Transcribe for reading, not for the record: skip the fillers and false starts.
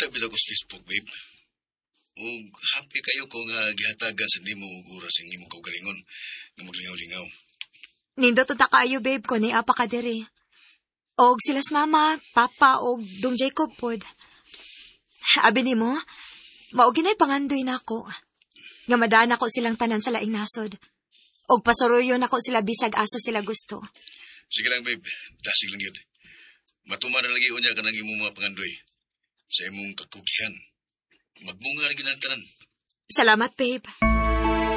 bitaw ko sa Facebook, babe. Ug happy kayo ko nga gihatagan sa nimo og oras ang imong kaugalingon nga maglingaw-lingaw. Nindot ta kayo, babe, ko ni apa ka diri. Og silas mama, papa, og dong Jacob pod. Abi nimo, mao ginay pangandoy nako. Nga madaan ako silang tanan sa laing nasod. Og pasuruyo nako sila bisag asa sila gusto. Sige lang, babe. Dasig lang yun. Matuman na lagi unya ka ng imong mga pangandoy sa imong kakugihan. Magbunga na ginantanan. Salamat, babe.